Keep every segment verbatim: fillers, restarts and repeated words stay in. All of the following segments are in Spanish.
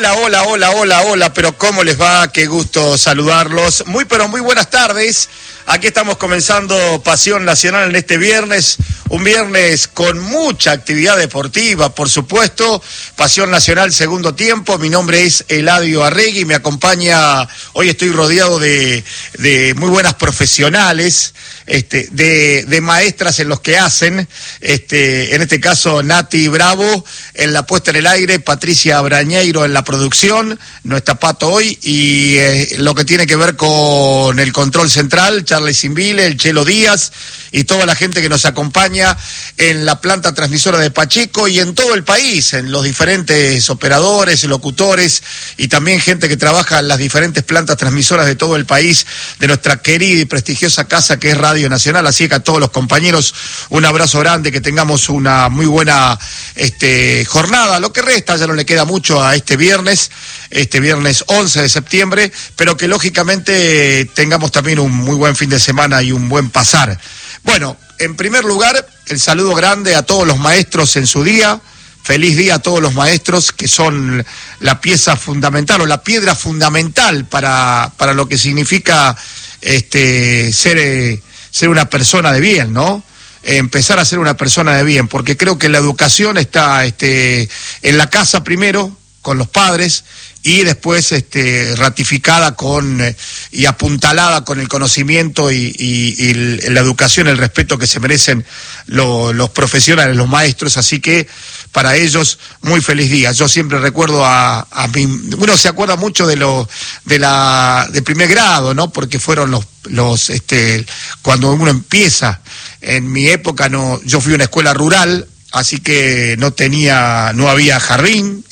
Hola, hola, hola, hola, hola, pero ¿cómo les va? Qué gusto saludarlos. Muy, pero muy buenas tardes. Aquí estamos comenzando Pasión Nacional en este viernes, un viernes con mucha actividad deportiva, por supuesto. Pasión Nacional, segundo tiempo. Mi nombre es Eladio Arregui, me acompaña, hoy estoy rodeado de, de muy buenas profesionales, este, de, de maestras en los que hacen, este, en este caso Nati Bravo en la puesta en el aire, Patricia Brañeiro en la producción, no está Pato hoy, y eh, lo que tiene que ver con el control central, Charlie Simbile, el Chelo Díaz y toda la gente que nos acompaña en la planta transmisora de Pacheco y en todo el país, en los diferentes operadores, locutores y también gente que trabaja en las diferentes plantas transmisoras de todo el país, de nuestra querida y prestigiosa casa que es Radio Nacional. Así que a todos los compañeros un abrazo grande, que tengamos una muy buena este, jornada, lo que resta, ya no le queda mucho a este viernes, este viernes once de septiembre, pero que lógicamente tengamos también un muy buen fin de semana y un buen pasar. Bueno, en primer lugar, el saludo grande a todos los maestros en su día. Feliz día a todos los maestros, que son la pieza fundamental o la piedra fundamental para, para lo que significa este, ser, eh, ser una persona de bien, ¿no? Empezar a ser una persona de bien, porque creo que la educación está este, en la casa primero, con los padres, y después este, ratificada con eh, y apuntalada con el conocimiento y, y, y la educación, el respeto que se merecen lo, los profesionales, los maestros. Así que para ellos muy feliz día. Yo siempre recuerdo a, a mi, uno se acuerda mucho de lo de la de primer grado, ¿no? Porque fueron los los este cuando uno empieza. En mi época no, yo fui a una escuela rural, así que no tenía, no había jardín,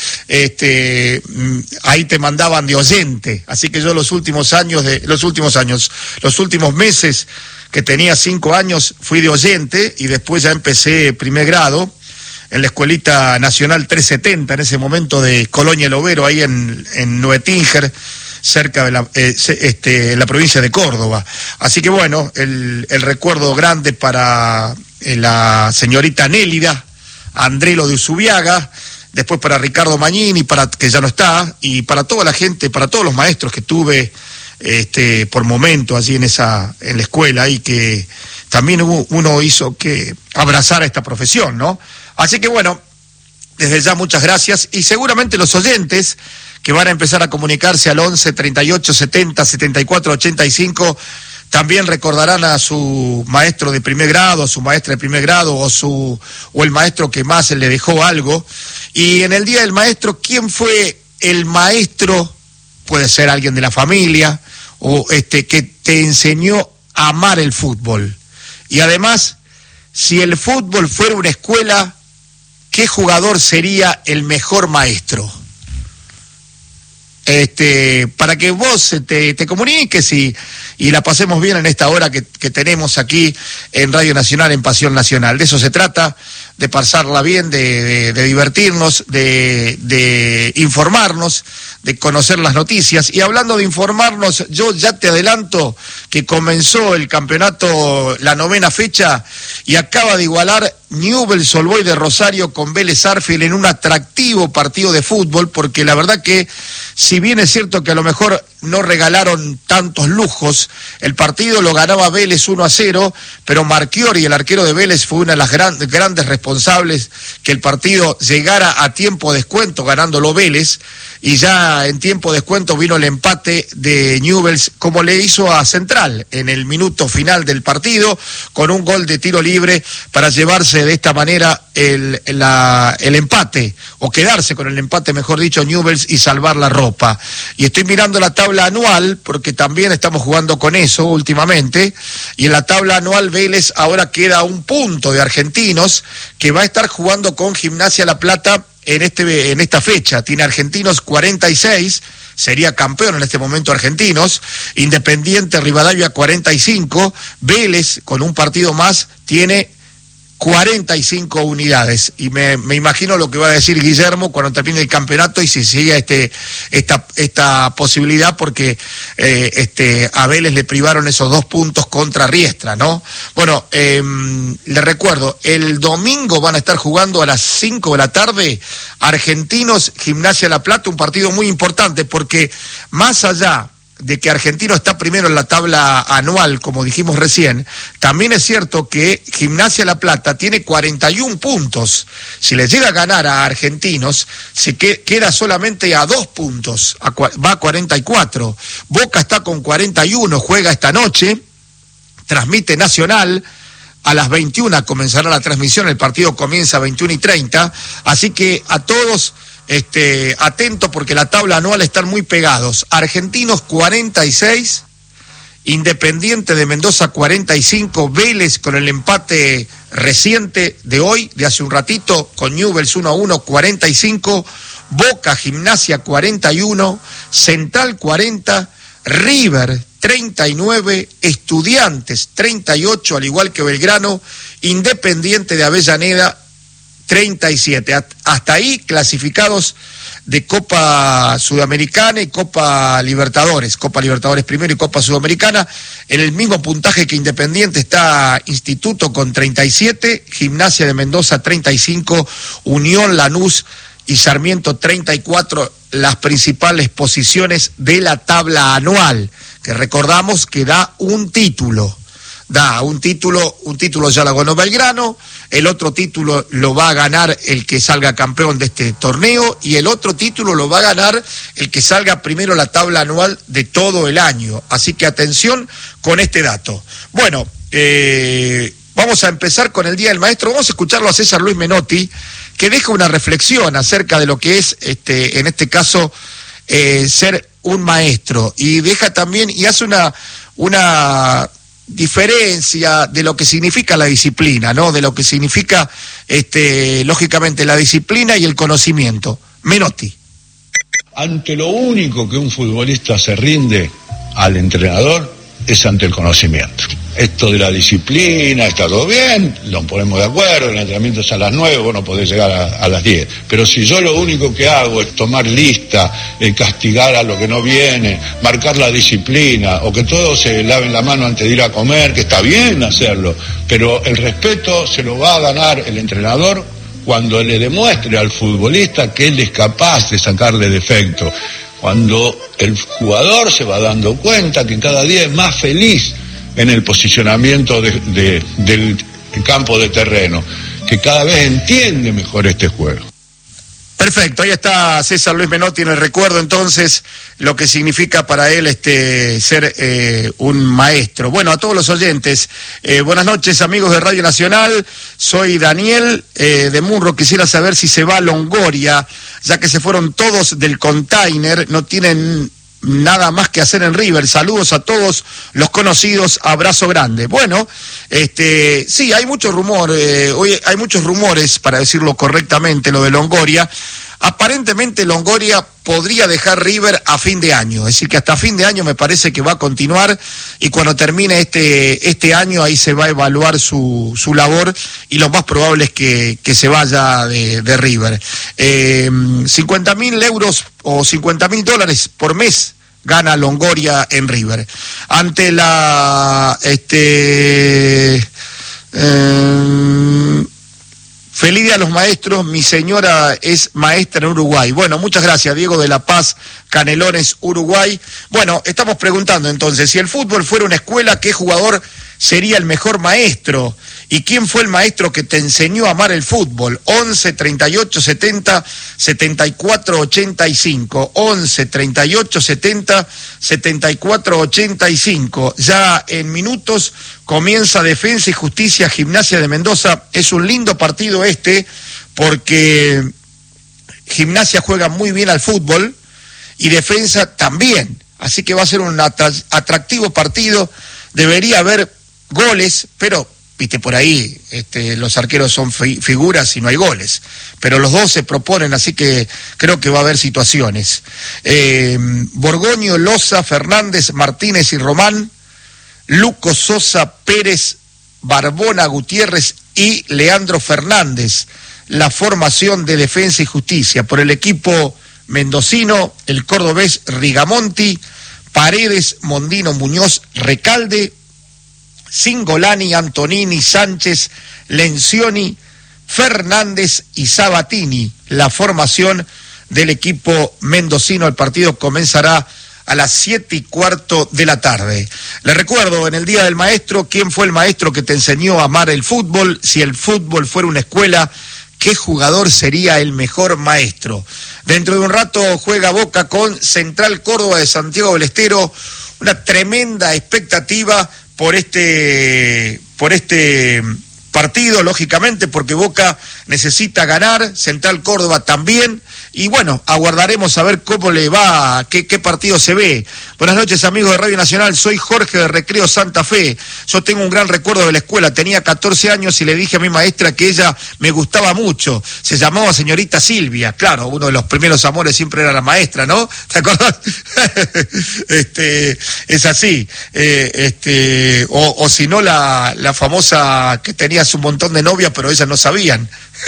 este, ahí te mandaban de oyente, así que yo los últimos años, de los últimos años, los últimos meses que tenía cinco años, fui de oyente y después ya empecé primer grado en la Escuelita Nacional trescientos setenta, en ese momento de Colonia El Overo, ahí en, en Nuetínger, cerca de la, eh, este, en la provincia de Córdoba. Así que bueno, el, el recuerdo grande para la señorita Nélida Andrelo de Usubiaga, después para Ricardo Mañini, para, que ya no está, y para toda la gente, para todos los maestros que tuve este, por momento allí en esa, en la escuela, y que también hubo, uno hizo que abrazara esta profesión, ¿no? Así que bueno, desde ya muchas gracias, y seguramente los oyentes que van a empezar a comunicarse al once, treinta y ocho, setenta, setenta y cuatro, ochenta y cinco, también recordarán a su maestro de primer grado, a su maestra de primer grado, o su o el maestro que más le dejó algo. Y en el Día del Maestro, ¿quién fue el maestro? Puede ser alguien de la familia, o este que te enseñó a amar el fútbol. Y además, si el fútbol fuera una escuela, ¿qué jugador sería el mejor maestro? Este, para que vos te, te comuniques y, y la pasemos bien en esta hora que, que tenemos aquí en Radio Nacional, en Pasión Nacional. De eso se trata, de pasarla bien, de, de, de divertirnos, de, de informarnos, de conocer las noticias. Y hablando de informarnos, yo ya te adelanto que comenzó el campeonato, la novena fecha, y acaba de igualar Newell's Old Boys de Rosario con Vélez Sarsfield en un atractivo partido de fútbol, porque la verdad que, si bien es cierto que a lo mejor no regalaron tantos lujos, el partido lo ganaba Vélez uno a cero, pero Marchiori, el arquero de Vélez, fue una de las gran, grandes responsables que el partido llegara a tiempo de descuento, ganándolo Vélez, y ya en tiempo de descuento vino el empate de Newell's, como le hizo a Central en el minuto final del partido, con un gol de tiro libre para llevarse de esta manera el, la, el empate, o quedarse con el empate, mejor dicho, Newell's, y salvar la ropa. Y estoy mirando la tabla anual, porque también estamos jugando con eso últimamente, y en la tabla anual Vélez ahora queda a un punto de Argentinos, que va a estar jugando con Gimnasia La Plata en este en esta fecha. Tiene Argentinos cuarenta y seis, sería campeón en este momento Argentinos, Independiente Rivadavia cuarenta y cinco, Vélez con un partido más tiene cuarenta y cinco unidades, y me, me imagino lo que va a decir Guillermo cuando termine el campeonato y si sigue este, esta, esta posibilidad, porque eh, este, a Vélez le privaron esos dos puntos contra Riestra, ¿no? Bueno, eh, le recuerdo, el domingo van a estar jugando a las cinco de la tarde Argentinos Gimnasia La Plata, un partido muy importante, porque más allá de que Argentino está primero en la tabla anual, como dijimos recién, también es cierto que Gimnasia La Plata tiene cuarenta y un puntos. Si le llega a ganar a Argentinos, se que, queda solamente a dos puntos, a, va a cuarenta y cuatro. Boca está con cuarenta y uno, juega esta noche, transmite Nacional. A las veintiuna comenzará la transmisión, el partido comienza a veintiuna y treinta, así que a todos... Este, atento porque la tabla anual están muy pegados. Argentinos cuarenta y seis, Independiente de Mendoza cuarenta y cinco, Vélez con el empate reciente de hoy, de hace un ratito, con Newell's uno a uno, cuarenta y cinco, Boca Gimnasia cuarenta y uno, Central cuarenta, River treinta y nueve, Estudiantes treinta y ocho, al igual que Belgrano, Independiente de Avellaneda treinta y siete. Hasta ahí clasificados de Copa Sudamericana y Copa Libertadores. Copa Libertadores primero y Copa Sudamericana. En el mismo puntaje que Independiente está Instituto con treinta y siete, Gimnasia de Mendoza treinta y cinco, Unión, Lanús y Sarmiento treinta y cuatro, las principales posiciones de la tabla anual, que recordamos que da un título. Da un título, un título ya lo ganó Belgrano, el otro título lo va a ganar el que salga campeón de este torneo y el otro título lo va a ganar el que salga primero en la tabla anual de todo el año. Así que atención con este dato. Bueno, eh, vamos a empezar con el Día del Maestro. Vamos a escucharlo a César Luis Menotti, que deja una reflexión acerca de lo que es, este, en este caso, eh, ser un maestro, y deja también, y hace una, una diferencia de lo que significa la disciplina, ¿no? De lo que significa, este, lógicamente, la disciplina y el conocimiento. Menotti. Ante lo único que un futbolista se rinde al entrenador es ante el conocimiento. Esto de la disciplina, está todo bien, nos ponemos de acuerdo, el entrenamiento es a las nueve, vos no podés llegar a, a las diez. Pero si yo lo único que hago es tomar lista, eh, castigar a lo que no viene, marcar la disciplina, o que todos se laven la mano antes de ir a comer, que está bien hacerlo, pero el respeto se lo va a ganar el entrenador cuando le demuestre al futbolista que él es capaz de sacarle defecto. Cuando el jugador se va dando cuenta que cada día es más feliz en el posicionamiento de, de, del campo de terreno, que cada vez entiende mejor este juego. Perfecto, ahí está César Luis Menotti en el recuerdo entonces lo que significa para él este ser eh, un maestro. Bueno, a todos los oyentes, eh, buenas noches amigos de Radio Nacional, soy Daniel eh, de Munro, quisiera saber si se va a Longoria, ya que se fueron todos del container, no tienen nada más que hacer en River. Saludos a todos los conocidos, abrazo grande. Bueno, este, sí, hay mucho rumor, eh, hoy hay muchos rumores, para decirlo correctamente, lo de Longoria. Aparentemente Longoria podría dejar River a fin de año, es decir, que hasta fin de año me parece que va a continuar, y cuando termine este este año ahí se va a evaluar su su labor, y lo más probable es que, que se vaya de, de River. Eh, cincuenta mil euros o cincuenta mil dólares por mes gana Longoria en River. Ante la... este eh, Feliz día a los maestros, mi señora es maestra en Uruguay. Bueno, muchas gracias, Diego de La Paz, Canelones, Uruguay. Bueno, estamos preguntando entonces, si el fútbol fuera una escuela, ¿qué jugador sería el mejor maestro? ¿Y quién fue el maestro que te enseñó a amar el fútbol? once, treinta y ocho, setenta, setenta y cuatro, ochenta y cinco. once, treinta y ocho, setenta, setenta y cuatro, ochenta y cinco. Ya en minutos comienza Defensa y Justicia, Gimnasia de Mendoza. Es un lindo partido este, porque Gimnasia juega muy bien al fútbol y Defensa también. Así que va a ser un atractivo partido. Debería haber goles, pero viste, por ahí este, los arqueros son fi- figuras y no hay goles, pero los dos se proponen, así que creo que va a haber situaciones. eh, Borgoño, Loza, Fernández, Martínez y Román, Luco, Sosa, Pérez, Barbona, Gutiérrez, y Leandro Fernández. La formación de Defensa y Justicia. Por el equipo mendocino, el cordobés Rigamonti, Paredes, Mondino, Muñoz, Recalde, Cingolani, Antonini, Sánchez, Lencioni, Fernández y Sabatini. La formación del equipo mendocino. El partido comenzará a las siete y cuarto de la tarde. Le recuerdo, en el Día del Maestro, ¿quién fue el maestro que te enseñó a amar el fútbol? Si el fútbol fuera una escuela, ¿qué jugador sería el mejor maestro? Dentro de un rato juega Boca con Central Córdoba de Santiago del Estero. Una tremenda expectativa por este, por este partido, lógicamente, porque Boca necesita ganar, Central Córdoba también. Y bueno, aguardaremos a ver cómo le va, qué, qué partido se ve. Buenas noches, amigos de Radio Nacional, soy Jorge de Recreo Santa Fe. Yo tengo un gran recuerdo de la escuela, tenía catorce años y le dije a mi maestra que ella me gustaba mucho. Se llamaba señorita Silvia, claro, uno de los primeros amores siempre era la maestra, ¿no? ¿Te acordás? este, es así. Eh, este, o, o si no, la, la famosa que tenías un montón de novias, pero ellas no sabían.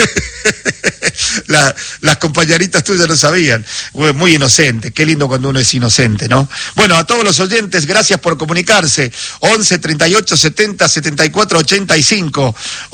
La, las compañeritas tuyas no sabían. Muy inocente, qué lindo cuando uno es inocente, ¿no? Bueno, a todos los oyentes, gracias por comunicarse. once, treinta y ocho, setenta, setenta y cuatro, ochenta y cinco.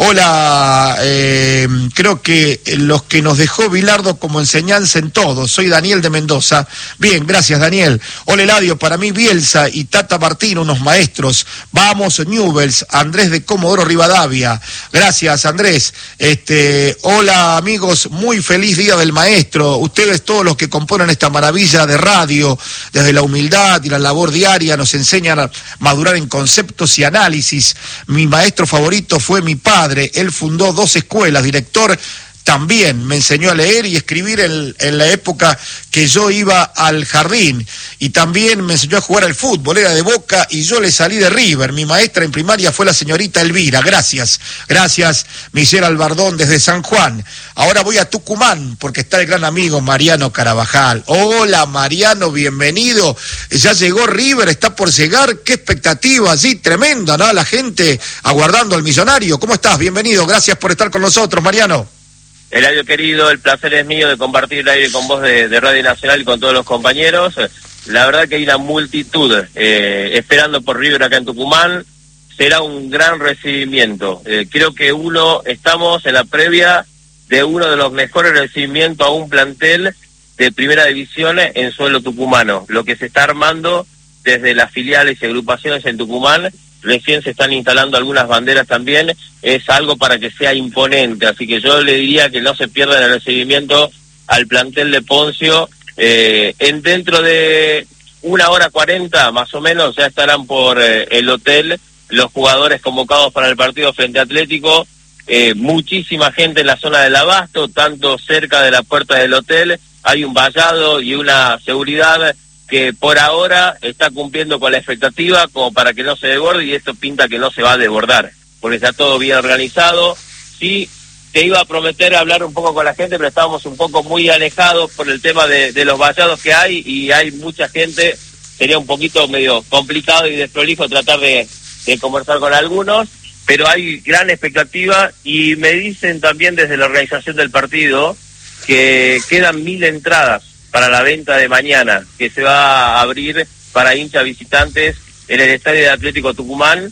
Hola, eh, creo que los que nos dejó Bilardo como enseñanza en todo. Soy Daniel de Mendoza. Bien, gracias, Daniel. Hola, Eladio, para mí Bielsa y Tata Martino, unos maestros. Vamos, Newells, Andrés de Comodoro Rivadavia. Gracias, Andrés. Este, hola, amigos, muy feliz Día del Maestro. Ustedes, todos los que componen esta maravilla de radio, desde la humildad y la labor diaria, nos enseñan a madurar en conceptos y análisis. Mi maestro favorito fue mi padre. Él fundó dos escuelas, director también, me enseñó a leer y escribir en, en la época que yo iba al jardín, y también me enseñó a jugar al fútbol, era de Boca y yo le salí de River. Mi maestra en primaria fue la señorita Elvira. Gracias, gracias, Michelle Albardón desde San Juan. Ahora voy a Tucumán porque está el gran amigo Mariano Carabajal. Hola, Mariano, bienvenido. Ya llegó River, está por llegar. Qué expectativa, sí, tremenda, ¿no? La gente aguardando al millonario. ¿Cómo estás? Bienvenido, gracias por estar con nosotros, Mariano. Eladio querido, el placer es mío de compartir el aire con vos de, de Radio Nacional y con todos los compañeros. La verdad que hay una multitud eh, esperando por River acá en Tucumán. Será un gran recibimiento. Eh, creo que uno estamos en la previa de uno de los mejores recibimientos a un plantel de primera división en suelo tucumano. Lo que se está armando desde las filiales y agrupaciones en Tucumán, recién se están instalando algunas banderas también, es algo para que sea imponente, así que yo le diría que no se pierdan el recibimiento al plantel de Poncio. Eh, en dentro de una hora cuarenta más o menos ya estarán por eh, el hotel los jugadores convocados para el partido frente a Atlético. Eh, muchísima gente en la zona del Abasto, tanto cerca de la puerta del hotel, hay un vallado y una seguridad que por ahora está cumpliendo con la expectativa como para que no se desborde, y esto pinta que no se va a desbordar, porque está todo bien organizado. Sí, te iba a prometer hablar un poco con la gente, pero estábamos un poco muy alejados por el tema de, de los vallados que hay, y hay mucha gente, sería un poquito medio complicado y desprolijo tratar de, de conversar con algunos, pero hay gran expectativa, y me dicen también desde la organización del partido que quedan mil entradas para la venta de mañana, que se va a abrir para hinchas visitantes en el Estadio de Atlético Tucumán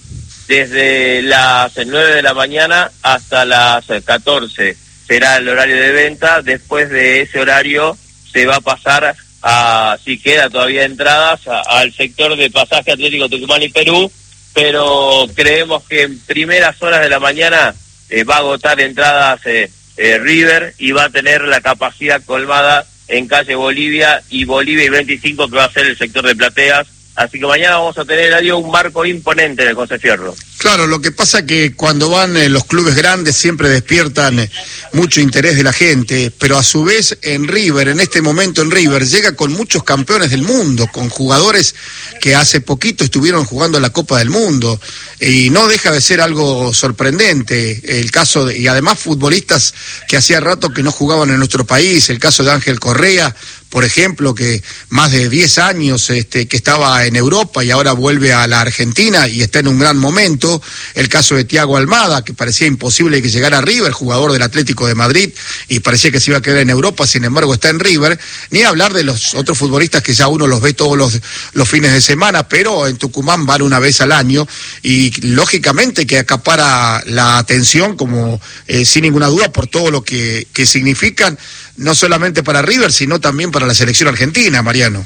desde las nueve de la mañana hasta las catorce. Será el horario de venta. Después de ese horario se va a pasar a, si queda todavía entradas, a, al sector de pasaje Atlético Tucumán y Perú, pero creemos que en primeras horas de la mañana eh, va a agotar entradas eh, eh, River, y va a tener la capacidad colmada en calle Bolivia y Bolivia y veinticinco, que va a ser el sector de plateas. Así que mañana vamos a tener, Eladio, un marco imponente en el José Fierro. Claro, lo que pasa que cuando van eh, los clubes grandes siempre despiertan eh, mucho interés de la gente, pero a su vez en River, en este momento en River, llega con muchos campeones del mundo, con jugadores que hace poquito estuvieron jugando la Copa del Mundo, y no deja de ser algo sorprendente el caso de, y además futbolistas que hacía rato que no jugaban en nuestro país, el caso de Ángel Correa, por ejemplo, que más de diez años este, que estaba en Europa y ahora vuelve a la Argentina y está en un gran momento. El caso de Thiago Almada, que parecía imposible que llegara a River, jugador del Atlético de Madrid, y parecía que se iba a quedar en Europa, sin embargo está en River. Ni hablar de los otros futbolistas que ya uno los ve todos los, los fines de semana, pero en Tucumán van una vez al año, y lógicamente que acapara la atención, como eh, sin ninguna duda, por todo lo que, que significan, no solamente para River, sino también para la selección argentina, Mariano.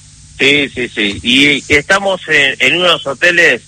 Sí, sí, sí. Y estamos en, en unos hoteles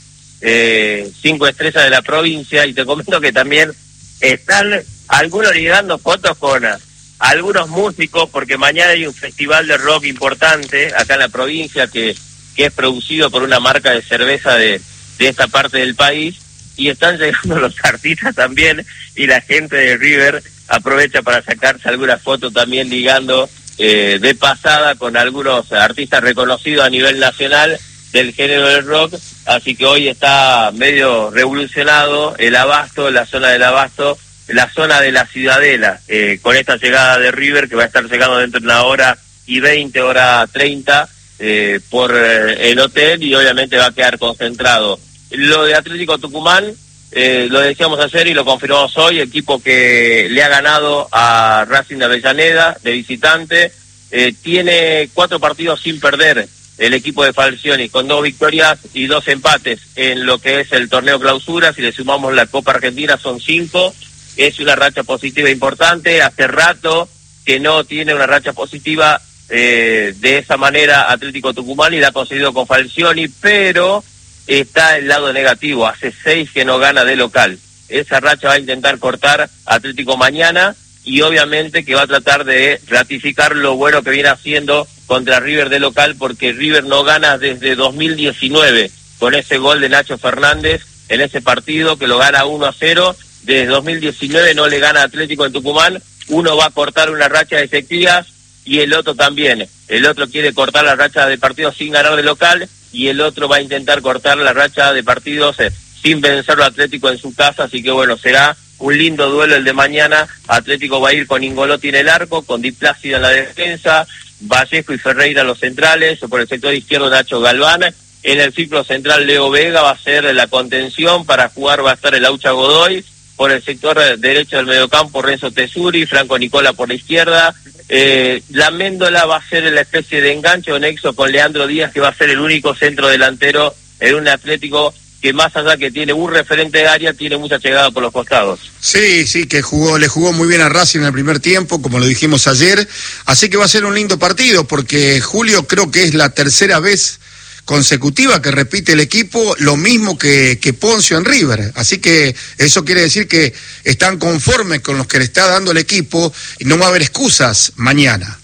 eh, cinco estrellas de la provincia, y te comento que también están algunos ligando fotos con algunos músicos, porque mañana hay un festival de rock importante acá en la provincia que, que es producido por una marca de cerveza de, de esta parte del país, y están llegando los artistas también, y la gente de River aprovecha para sacarse algunas fotos también ligando eh, de pasada con algunos artistas reconocidos a nivel nacional del género del rock. Así que hoy está medio revolucionado el Abasto, la zona del Abasto, la zona de la Ciudadela, eh, con esta llegada de River, que va a estar llegando dentro de una hora y veinte, hora treinta, eh, por eh, el hotel, y obviamente va a quedar concentrado. Lo de Atlético Tucumán, eh, lo decíamos ayer y lo confirmamos hoy, equipo que le ha ganado a Racing de Avellaneda de visitante, eh, tiene cuatro partidos sin perder el equipo de Falcioni, con dos victorias y dos empates en lo que es el torneo clausura. Si le sumamos la Copa Argentina son cinco, es una racha positiva importante. Hace rato que no tiene una racha positiva eh, de esa manera Atlético Tucumán, y la ha conseguido con Falcioni, pero está el lado negativo, hace seis que no gana de local. Esa racha va a intentar cortar Atlético mañana, y obviamente que va a tratar de ratificar lo bueno que viene haciendo contra River de local, porque River no gana desde dos mil diecinueve, con ese gol de Nacho Fernández en ese partido, que lo gana uno a cero. Desde dos mil diecinueve no le gana Atlético en Tucumán. Uno va a cortar una racha de sequías y el otro también. El otro quiere cortar la racha de partidos sin ganar de local, y el otro va a intentar cortar la racha de partidos eh, sin vencer al Atlético en su casa. Así que bueno, será un lindo duelo el de mañana. Atlético va a ir con Ingolotti en el arco, con Di Plácido en la defensa, Vallejo y Ferreira los centrales, por el sector izquierdo Nacho Galván, en el círculo central Leo Vega va a ser la contención, para jugar va a estar el Aucha Godoy, por el sector derecho del mediocampo Renzo Tesuri, Franco Nicola por la izquierda, eh, la Méndola va a ser la especie de enganche o nexo con Leandro Díaz, que va a ser el único centro delantero en un Atlético que, más allá que tiene un referente de área, tiene mucha llegada por los costados. Sí, sí, que jugó, le jugó muy bien a Racing en el primer tiempo, como lo dijimos ayer, así que va a ser un lindo partido, porque Julio, creo que es la tercera vez consecutiva que repite el equipo lo mismo que, que Poncio en River, así que eso quiere decir que están conformes con los que le está dando el equipo, y no va a haber excusas mañana.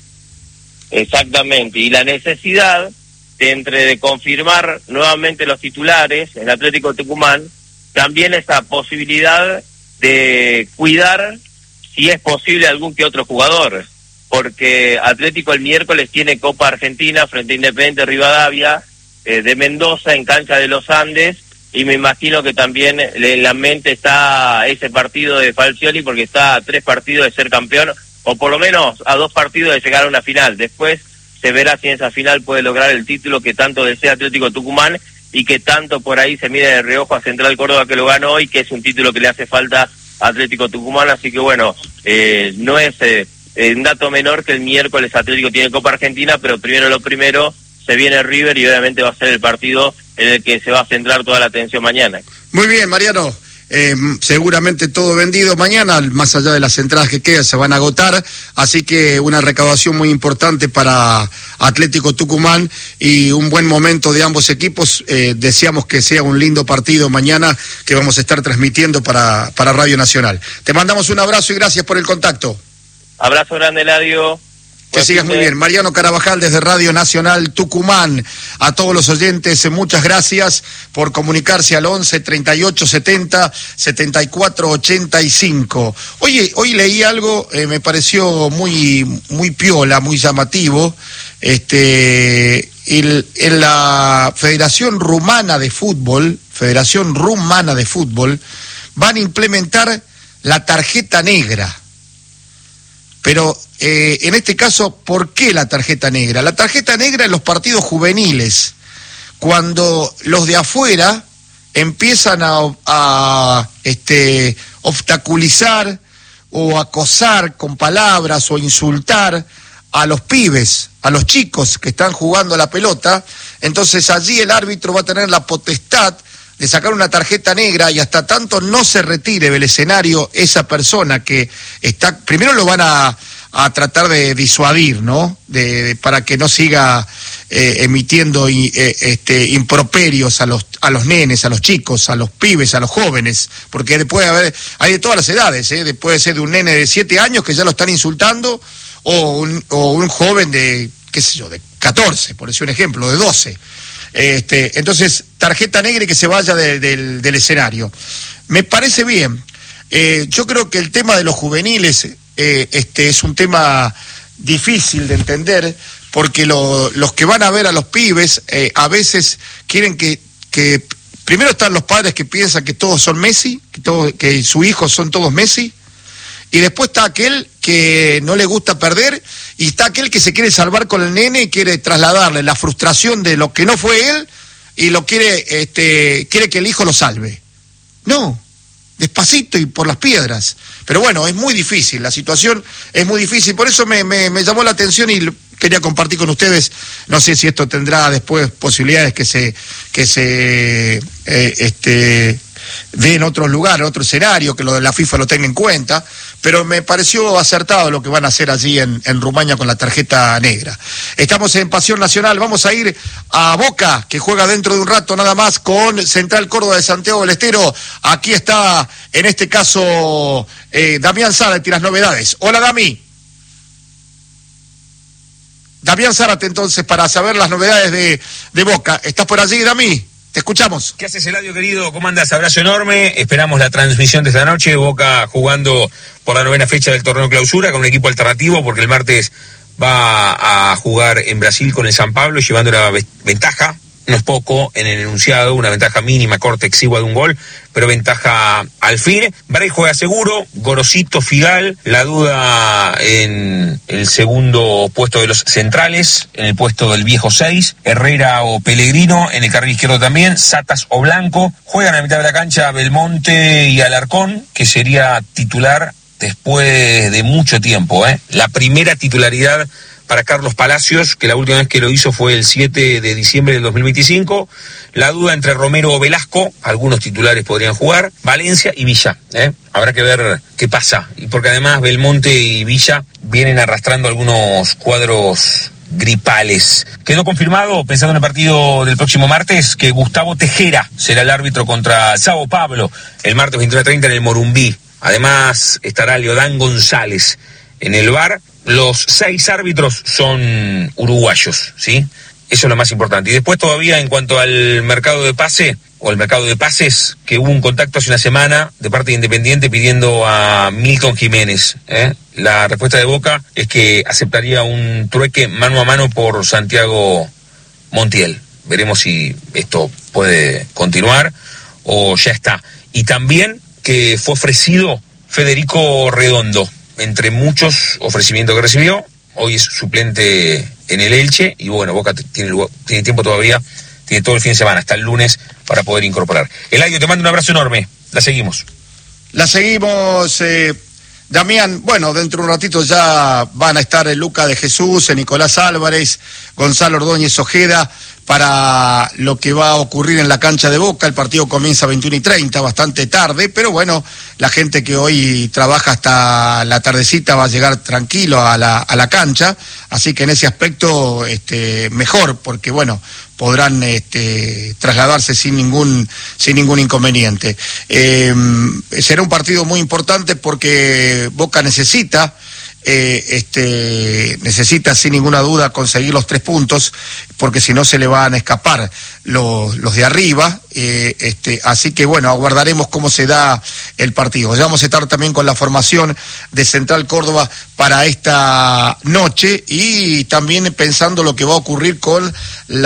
Exactamente, y la necesidad de entre de confirmar nuevamente los titulares en Atlético Tucumán, también esa posibilidad de cuidar, si es posible, algún que otro jugador, porque Atlético el miércoles tiene Copa Argentina frente a Independiente Rivadavia eh, de Mendoza, en cancha de los Andes, y me imagino que también en la mente está ese partido de Falcioni, porque está a tres partidos de ser campeón, o por lo menos a dos partidos de llegar a una final. Después se verá si en esa final puede lograr el título que tanto desea Atlético Tucumán, y que tanto por ahí se mide de reojo a Central Córdoba, que lo ganó hoy, que es un título que le hace falta a Atlético Tucumán. Así que bueno, eh, no es eh, un dato menor que el miércoles Atlético tiene Copa Argentina, pero primero lo primero, se viene River, y obviamente va a ser el partido en el que se va a centrar toda la atención mañana. Muy bien, Mariano. Eh, seguramente todo vendido mañana, más allá de las entradas que quedan, se van a agotar, así que una recaudación muy importante para Atlético Tucumán y un buen momento de ambos equipos. Eh, deseamos que sea un lindo partido mañana, que vamos a estar transmitiendo para, para Radio Nacional. Te mandamos un abrazo y gracias por el contacto. Abrazo grande, Eladio. Que sigas muy bien. Mariano Carabajal desde Radio Nacional Tucumán. A todos los oyentes, muchas gracias por comunicarse al once, treinta y ocho, setenta, setenta y cuatro, ochenta y cinco. Oye, hoy leí algo, eh, me pareció muy, muy piola, muy llamativo. Este, el, en la Federación Rumana de Fútbol, Federación Rumana de Fútbol, van a implementar la tarjeta negra. Pero eh, en este caso, ¿por qué la tarjeta negra? La tarjeta negra en los partidos juveniles, cuando los de afuera empiezan a, a este, obstaculizar o acosar con palabras o insultar a los pibes, a los chicos que están jugando a la pelota, entonces allí el árbitro va a tener la potestad de sacar una tarjeta negra y hasta tanto no se retire del escenario esa persona que está, primero lo van a, a tratar de disuadir, ¿no? De, de, para que no siga eh, emitiendo y, eh, este, improperios a los a los nenes, a los chicos, a los pibes, a los jóvenes, porque puede haber, hay de todas las edades, ¿eh? Puede ser de un nene de siete años que ya lo están insultando, o un, o un joven de, qué sé yo, de catorce, por decir un ejemplo, de doce. Este, entonces, tarjeta negra y que se vaya de, de, del escenario. Me parece bien. Eh, yo creo que el tema de los juveniles eh, este, es un tema difícil de entender, porque lo, los que van a ver a los pibes eh, a veces quieren que, que... Primero están los padres que piensan que todos son Messi, que, todo, que sus hijos son todos Messi, y después está aquel que no le gusta perder, y está aquel que se quiere salvar con el nene y quiere trasladarle la frustración de lo que no fue él, y lo quiere, este, quiere que el hijo lo salve. No, despacito y por las piedras. Pero bueno, es muy difícil, la situación es muy difícil, por eso me, me, me llamó la atención y quería compartir con ustedes. No sé si esto tendrá después posibilidades que se, que se, eh, este... de en otros lugares, en otro escenario, que lo de la FIFA lo tenga en cuenta, pero me pareció acertado lo que van a hacer allí en, en Rumania con la tarjeta negra. Estamos en Pasión Nacional, vamos a ir a Boca, que juega dentro de un rato nada más con Central Córdoba de Santiago del Estero. Aquí está, en este caso, eh, Damián Zárate y las novedades. Hola, Dami. Damián Zárate, entonces, para saber las novedades de, de Boca. ¿Estás por allí, Dami? Te escuchamos. ¿Qué haces, Eladio, querido? ¿Cómo andas? Abrazo enorme. Esperamos la transmisión de esta noche. Boca jugando por la novena fecha del torneo clausura con un equipo alternativo, porque el martes va a jugar en Brasil con el San Pablo, llevando una ventaja, no es poco, en el enunciado, una ventaja mínima, corta, exigua de un gol, pero ventaja al fin. Bray juega seguro, Gorosito, Figal, la duda en el segundo puesto de los centrales, en el puesto del viejo seis, Herrera o Pellegrino, en el carril izquierdo también, Satas o Blanco. Juegan a la mitad de la cancha Belmonte y Alarcón, que sería titular después de mucho tiempo, ¿eh? La primera titularidad para Carlos Palacios, que la última vez que lo hizo fue el siete de diciembre del dos mil veinticinco. La duda entre Romero o Velasco, algunos titulares podrían jugar, Valencia y Villa, ¿eh? Habrá que ver qué pasa, y porque además Belmonte y Villa vienen arrastrando algunos cuadros gripales. Quedó confirmado, pensando en el partido del próximo martes, que Gustavo Tejera será el árbitro contra Sao Pablo el martes veintiuno treinta en el Morumbí. Además estará Leodán González en el V A R. Los seis árbitros son uruguayos, ¿sí? Eso es lo más importante. Y después todavía, en cuanto al mercado de pase, o el mercado de pases, que hubo un contacto hace una semana de parte de Independiente pidiendo a Milton Jiménez, ¿eh? La respuesta de Boca es que aceptaría un trueque mano a mano por Santiago Montiel. Veremos si esto puede continuar o ya está. Y también que fue ofrecido Federico Redondo, entre muchos ofrecimientos que recibió. Hoy es suplente en el Elche y bueno, Boca tiene, tiene tiempo todavía, tiene todo el fin de semana, hasta el lunes, para poder incorporar. Eladio, te mando un abrazo enorme, la seguimos. La seguimos, eh, Damián. Bueno, dentro de un ratito ya van a estar el Luca de Jesús, el Nicolás Álvarez, Gonzalo Ordóñez Ojeda, para lo que va a ocurrir en la cancha de Boca. El partido comienza a veintiuno y treinta, bastante tarde, pero bueno, la gente que hoy trabaja hasta la tardecita va a llegar tranquilo a la, a la cancha, así que en ese aspecto este, mejor, porque bueno, podrán este, trasladarse sin ningún sin ningún inconveniente. Eh, será un partido muy importante porque Boca necesita Eh, este, necesita sin ninguna duda conseguir los tres puntos, porque si no se le van a escapar los, los de arriba, eh, este, así que bueno, aguardaremos cómo se da el partido. Ya vamos a estar también con la formación de Central Córdoba para esta noche, y también pensando lo que va a ocurrir con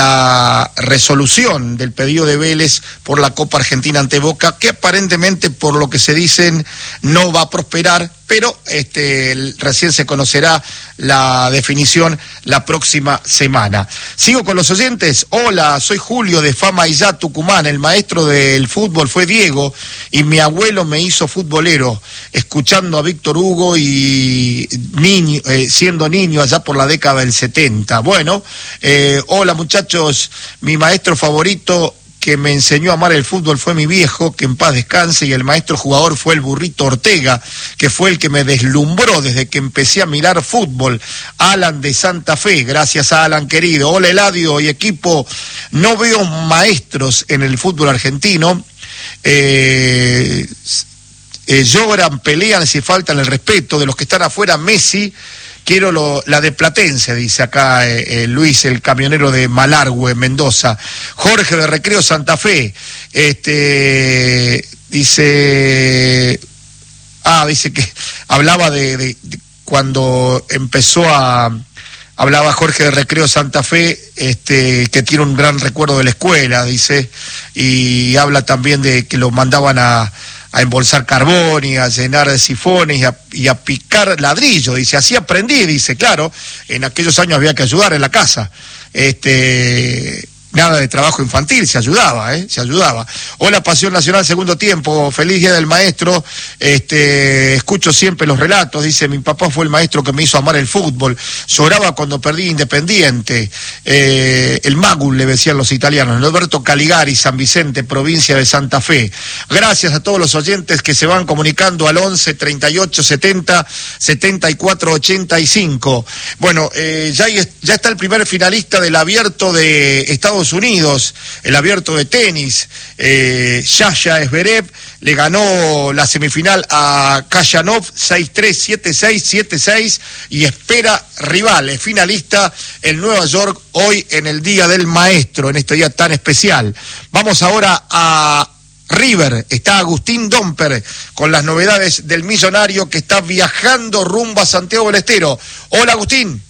la resolución del pedido de Vélez por la Copa Argentina ante Boca, que aparentemente, por lo que se dicen, no va a prosperar, pero este, recién se conocerá la definición la próxima semana. Sigo con los oyentes. Hola, soy Julio de Famaillá, Tucumán. El maestro del fútbol fue Diego y mi abuelo me hizo futbolero, escuchando a Víctor Hugo y niño, eh, siendo niño allá por la década del setenta. Bueno, eh, hola muchachos, mi maestro favorito que me enseñó a amar el fútbol fue mi viejo, que en paz descanse, y el maestro jugador fue el Burrito Ortega, que fue el que me deslumbró desde que empecé a mirar fútbol. Alan de Santa Fe, gracias a Alan querido. Hola Eladio y equipo, no veo maestros en el fútbol argentino, eh, eh, lloran, pelean si faltan el respeto de los que están afuera. Messi, quiero lo, la de Platense, dice acá eh, eh, Luis, el camionero de Malargüe, Mendoza. Jorge de Recreo Santa Fe, este, dice, ah, dice que hablaba de, de, de cuando empezó a, hablaba Jorge de Recreo Santa Fe, este, que tiene un gran recuerdo de la escuela, dice, y habla también de que lo mandaban a a embolsar carbón y a llenar de sifones y a, y a picar ladrillo, dice, así aprendí, dice, claro, en aquellos años había que ayudar en la casa, este, nada de trabajo infantil, se ayudaba, ¿eh? Se ayudaba. Hola, Pasión Nacional, segundo tiempo, feliz día del maestro, este, escucho siempre los relatos, dice, mi papá fue el maestro que me hizo amar el fútbol, lloraba cuando perdí Independiente, eh, el Magul le decían los italianos, Roberto Caligari, San Vicente, provincia de Santa Fe. Gracias a todos los oyentes que se van comunicando al once, treinta y ocho, setenta, setenta y cuatro, ochenta y cinco. Bueno, eh, ya, ya está el primer finalista del abierto de Estados Unidos, el abierto de tenis, eh, Yaya Zverev le ganó la semifinal a Kayanov seis tres, siete seis, siete seis y espera rival, es finalista en Nueva York hoy en el Día del Maestro, en este día tan especial. Vamos ahora a River, está Agustín Domper con las novedades del millonario que está viajando rumbo a Santiago del Estero. Hola Agustín.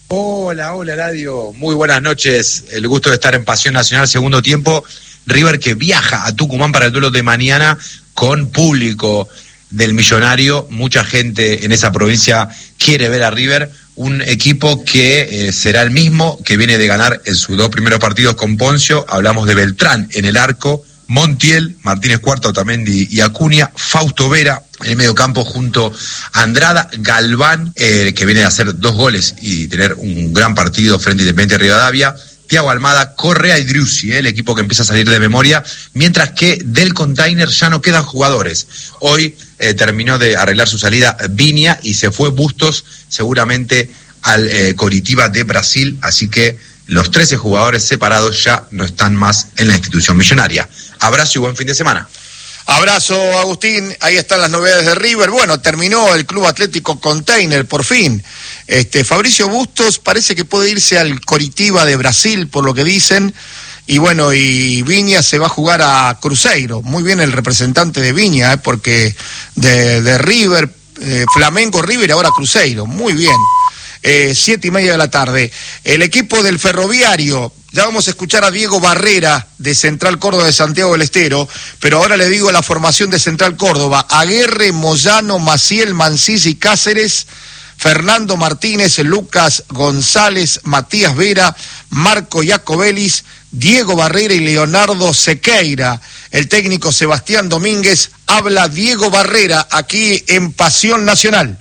Hola, hola Eladio, muy buenas noches, el gusto de estar en Pasión Nacional segundo tiempo. River que viaja a Tucumán para el duelo de mañana con público del millonario, mucha gente en esa provincia quiere ver a River, un equipo que eh, será el mismo que viene de ganar en sus dos primeros partidos con Poncio. Hablamos de Beltrán en el arco, Montiel, Martínez Cuarta, Otamendi y Acuña, Fausto Vera en el mediocampo junto a Andrada, Galván, eh, que viene a hacer dos goles y tener un gran partido frente a Independiente Rivadavia, Thiago Almada, Correa y Driussi, eh, el equipo que empieza a salir de memoria, mientras que del Container ya no quedan jugadores. Hoy eh, terminó de arreglar su salida Viña y se fue Bustos seguramente al eh, Coritiba de Brasil, así que los trece jugadores separados ya no están más en la institución millonaria. Abrazo y buen fin de semana. Abrazo, Agustín. Ahí están las novedades de River. Bueno, terminó el Club Atlético Container, por fin. Este, Fabricio Bustos parece que puede irse al Coritiba de Brasil, por lo que dicen. Y bueno, y Viña se va a jugar a Cruzeiro. Muy bien el representante de Viña, ¿eh? Porque de, de River, eh, Flamengo, River y ahora Cruzeiro. Muy bien. Eh, siete y media de la tarde. El equipo del Ferroviario, ya vamos a escuchar a Diego Barrera de Central Córdoba de Santiago del Estero, pero ahora le digo la formación de Central Córdoba: Aguerre, Moyano, Maciel, Mancilla y Cáceres, Fernando Martínez, Lucas González, Matías Vera, Marco Iacobelis, Diego Barrera y Leonardo Sequeira. El técnico Sebastián Domínguez. Habla Diego Barrera aquí en Pasión Nacional.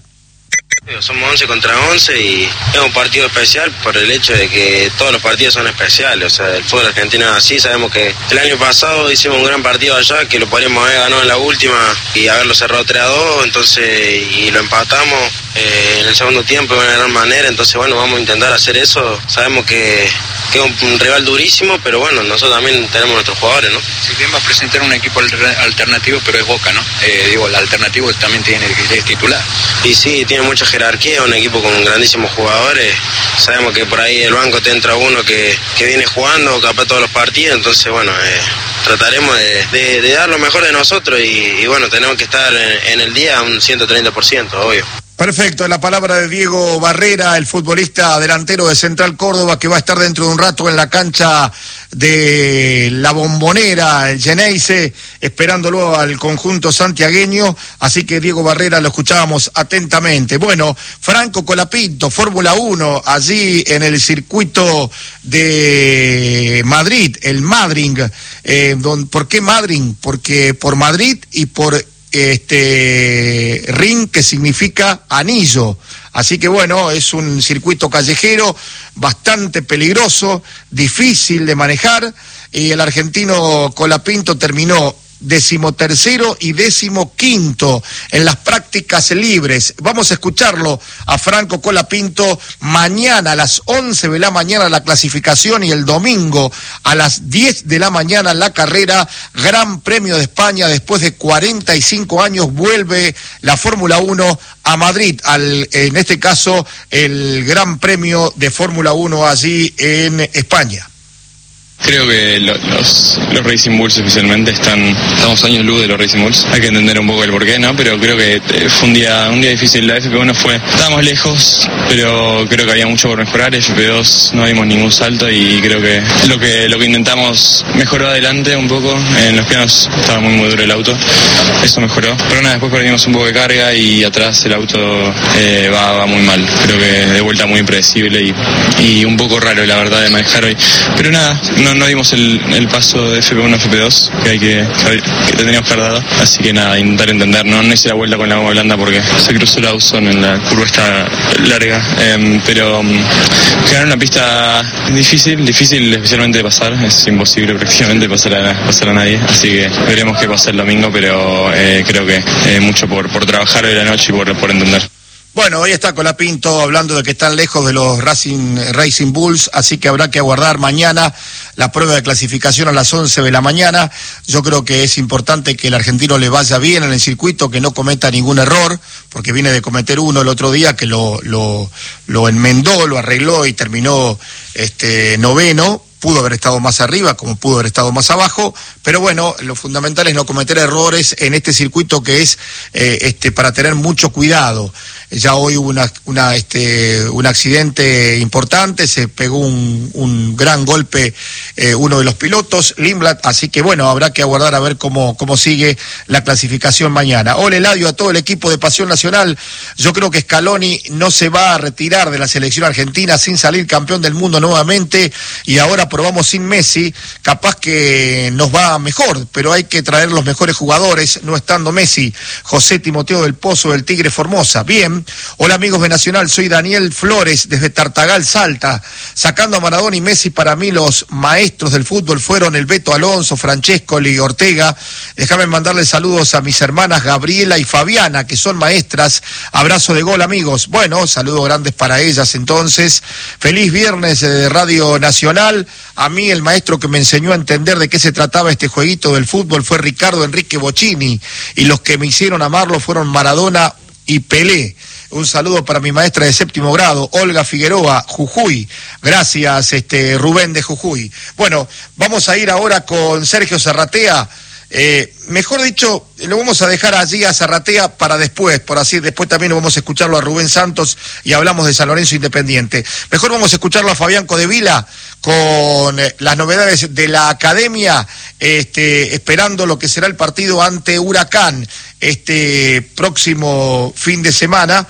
Somos once contra once y es un partido especial por el hecho de que todos los partidos son especiales. O sea, el fútbol argentino es así. Sabemos que el año pasado hicimos un gran partido allá, que lo podríamos haber ganado en la última y haberlo cerrado tres a dos, entonces, y lo empatamos eh, en el segundo tiempo de una gran manera. Entonces, bueno, vamos a intentar hacer eso. Sabemos que, que es un, un rival durísimo, pero bueno, nosotros también tenemos nuestros jugadores, ¿no? Si bien va a presentar un equipo alternativo, pero es Boca, ¿no? Eh, digo, el alternativo también tiene que es titular. Y sí, tiene mucha jerarquía, un equipo con grandísimos jugadores. Sabemos que por ahí el banco te entra uno que, que viene jugando capaz todos los partidos, entonces bueno, eh, trataremos de, de, de dar lo mejor de nosotros y, y bueno, tenemos que estar en, en el día un ciento treinta por ciento, obvio. Perfecto, la palabra de Diego Barrera, el futbolista delantero de Central Córdoba, que va a estar dentro de un rato en la cancha de La Bombonera, el Geneise, esperándolo al conjunto santiagueño. Así que Diego Barrera lo escuchábamos atentamente. Bueno, Franco Colapinto, Fórmula uno, allí en el circuito de Madrid, el Madrid. Eh, don, ¿Por qué Madrid? Porque por Madrid y por este ring, que significa anillo. Así que bueno, es un circuito callejero bastante peligroso, difícil de manejar, y el argentino Colapinto terminó decimotercero y decimoquinto en las prácticas libres. Vamos a escucharlo a Franco Colapinto mañana a las once de la mañana la clasificación, y el domingo a las diez de la mañana la carrera. Gran Premio de España, después de cuarenta y cinco años vuelve la Fórmula uno a Madrid, al, en este caso el Gran Premio de Fórmula uno allí en España. Creo que lo, los, los Racing Bulls especialmente están, estamos años luz de los Racing Bulls. Hay que entender un poco el porqué, ¿no? Pero creo que eh, fue un día un día difícil. La F P uno fue, estábamos lejos, pero creo que había mucho por mejorar. F P dos no dimos ningún salto, y creo que lo que lo que intentamos mejoró adelante un poco. En los pianos estaba muy muy duro el auto, eso mejoró. Pero nada, después perdimos un poco de carga y atrás el auto eh, va, va muy mal. Creo que de vuelta muy impredecible y, y un poco raro, la verdad, de manejar hoy. Pero nada, no, no dimos el, el paso de F P uno a F P dos que hay que, que, que tendríamos que haber dado. Así que nada, intentar entender. No, no hice la vuelta con la goma blanda porque se cruzó la Austin en la curva, está larga. Eh, pero um, quedar en una pista difícil, difícil especialmente de pasar. Es imposible prácticamente pasar a, pasar a nadie. Así que veremos qué pasa el domingo, pero eh, creo que eh, mucho por, por trabajar hoy la noche y por, por entender. Bueno, hoy está Colapinto hablando de que están lejos de los Racing, Racing Bulls, así que habrá que aguardar mañana la prueba de clasificación a las once de la mañana. Yo creo que es importante que el argentino le vaya bien en el circuito, que no cometa ningún error, porque viene de cometer uno el otro día que lo, lo, lo enmendó, lo arregló y terminó este noveno. Pudo haber estado más arriba, como pudo haber estado más abajo, pero bueno, lo fundamental es no cometer errores en este circuito, que es eh, este para tener mucho cuidado. Ya hoy hubo una, una, este, un accidente importante, se pegó un, un gran golpe eh, uno de los pilotos, Lindblad, así que bueno, habrá que aguardar a ver cómo, cómo sigue la clasificación mañana. Hola Eladio, a todo el equipo de Pasión Nacional. Yo creo que Scaloni no se va a retirar de la selección argentina sin salir campeón del mundo nuevamente, y ahora probamos sin Messi, capaz que nos va mejor, pero hay que traer los mejores jugadores, no estando Messi. José Timoteo del Pozo del Tigre Formosa. Bien. Hola amigos de Nacional, soy Daniel Flores desde Tartagal, Salta. Sacando a Maradona y Messi, para mí los maestros del fútbol fueron el Beto Alonso, Francescoli, Ortega. Déjame mandarle saludos a mis hermanas Gabriela y Fabiana, que son maestras. Abrazo de gol, amigos. Bueno, saludos grandes para ellas entonces. Feliz viernes de Radio Nacional. A mí el maestro que me enseñó a entender de qué se trataba este jueguito del fútbol fue Ricardo Enrique Bocchini, y los que me hicieron amarlo fueron Maradona y Pelé. Un saludo para mi maestra de séptimo grado, Olga Figueroa, Jujuy. Gracias, este Rubén de Jujuy. Bueno, vamos a ir ahora con Sergio Zarratea. Eh, mejor dicho, lo vamos a dejar allí a Zarratea para después, por así, después también vamos a escucharlo a Rubén Santos y hablamos de San Lorenzo Independiente. Mejor vamos a escucharlo a Fabián Codevila con eh, las novedades de la academia, este, esperando lo que será el partido ante Huracán este próximo fin de semana,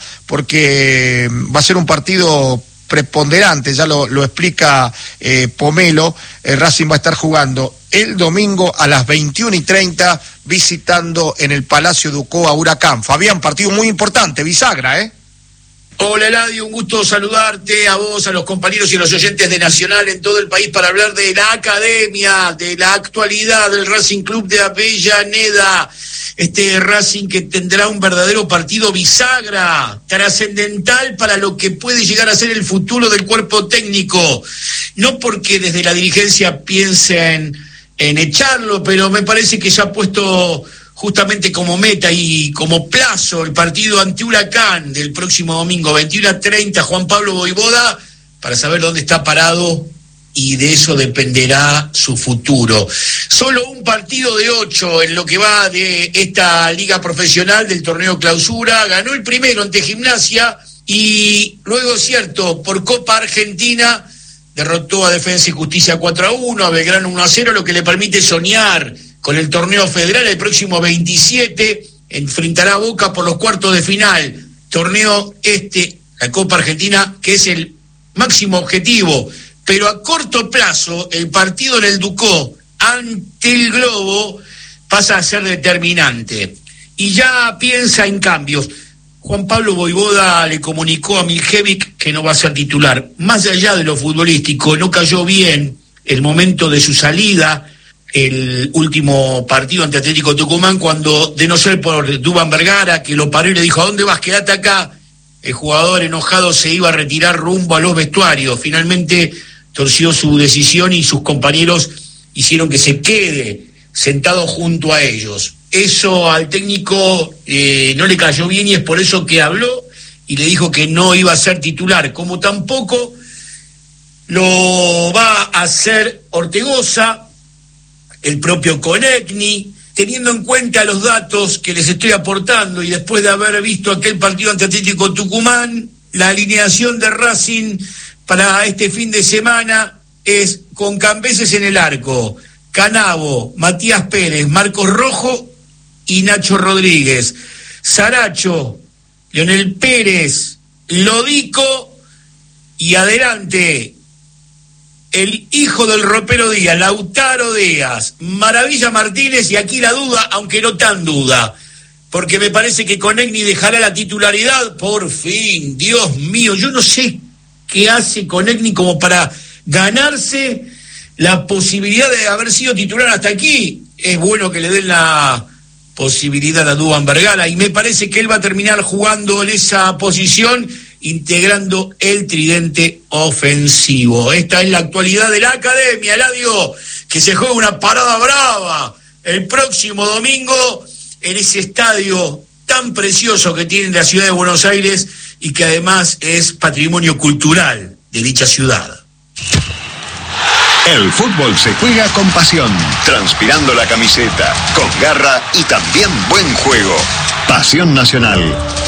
porque va a ser un partido preponderante, ya lo, lo explica eh, Pomelo. El Racing va a estar jugando el domingo a las veintiuna y treinta visitando en el Palacio Ducó a Huracán. Fabián, partido muy importante, bisagra, ¿eh? Hola Eladio, un gusto saludarte a vos, a los compañeros y a los oyentes de Nacional en todo el país para hablar de la academia, de la actualidad del Racing Club de Avellaneda. Este Racing que tendrá un verdadero partido bisagra, trascendental para lo que puede llegar a ser el futuro del cuerpo técnico. No porque desde la dirigencia piensen en echarlo, pero me parece que ya ha puesto justamente como meta y como plazo el partido ante Huracán del próximo domingo, veintiuna treinta, Juan Pablo Voivoda, para saber dónde está parado y de eso dependerá su futuro. Solo un partido de ocho en lo que va de esta liga profesional del torneo Clausura. Ganó el primero ante Gimnasia y luego, cierto, por Copa Argentina derrotó a Defensa y Justicia cuatro a uno, a Belgrano uno a cero, lo que le permite soñar con el torneo federal. El próximo veintisiete enfrentará a Boca por los cuartos de final. Torneo este, la Copa Argentina, que es el máximo objetivo. Pero a corto plazo, el partido en el Ducó ante el Globo pasa a ser determinante. Y ya piensa en cambios. Juan Pablo Voivoda le comunicó a Miljevic que no va a ser titular. Más allá de lo futbolístico, no cayó bien el momento de su salida, el último partido ante Atlético Tucumán, cuando, de no ser por Duván Vergara, que lo paró y le dijo, ¿a dónde vas? Quédate acá. El jugador enojado se iba a retirar rumbo a los vestuarios. Finalmente torció su decisión y sus compañeros hicieron que se quede sentado junto a ellos. Eso al técnico eh, no le cayó bien y es por eso que habló y le dijo que no iba a ser titular, como tampoco lo va a hacer Ortegoza, el propio Konechny, teniendo en cuenta los datos que les estoy aportando y después de haber visto aquel partido ante Atlético Tucumán, la alineación de Racing para este fin de semana es con Cambeses en el arco, Canavo, Matías Pérez, Marcos Rojo y Nacho Rodríguez, Saracho, Leonel Pérez, Lodico y adelante el hijo del ropero Díaz, Lautaro Díaz, Maravilla Martínez, y aquí la duda, aunque no tan duda, porque me parece que Konechny dejará la titularidad, por fin, Dios mío, yo no sé qué hace Konechny como para ganarse la posibilidad de haber sido titular hasta aquí. Es bueno que le den la posibilidad a Duván Vergara y me parece que él va a terminar jugando en esa posición, integrando el tridente ofensivo. Esta es la actualidad de la Academia, Eladio, que se juega una parada brava el próximo domingo en ese estadio tan precioso que tienen la ciudad de Buenos Aires y que además es patrimonio cultural de dicha ciudad. El fútbol se juega con pasión, transpirando la camiseta, con garra y también buen juego. Pasión Nacional.